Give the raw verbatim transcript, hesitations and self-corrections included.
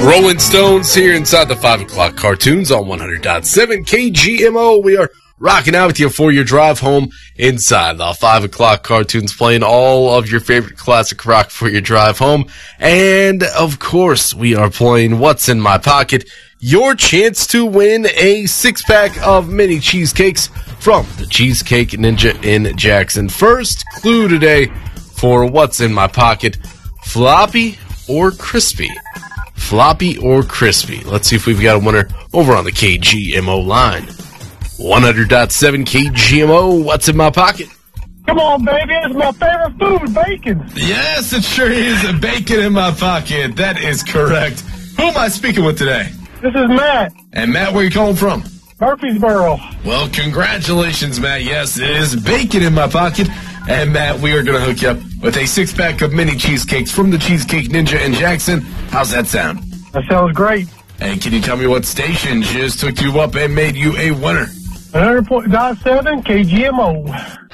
Rolling Stones here inside the five o'clock cartoons on one hundred point seven K G M O. We are rocking out with you for your drive home inside the five o'clock cartoons, playing all of your favorite classic rock for your drive home. And, of course, we are playing What's in My Pocket, your chance to win a six-pack of mini cheesecakes from the Cheesecake Ninja in Jackson. First clue today for What's in My Pocket, floppy or crispy? Floppy or crispy? Let's see if we've got a winner over on the K G M O line. one hundred point seven K G M O, What's in My Pocket? Come on, baby, it's my favorite food, bacon. Yes, it sure is. A bacon in my pocket. That is correct. Who am I speaking with today? This is Matt. And Matt, where are you calling from? Murfreesboro. Well, congratulations, Matt. Yes, it is bacon in my pocket. And, Matt, we are going to hook you up with a six-pack of mini cheesecakes from the Cheesecake Ninja in Jackson. How's that sound? That sounds great. And can you tell me what station just hooked you up and made you a winner? one hundred point seven K G M O.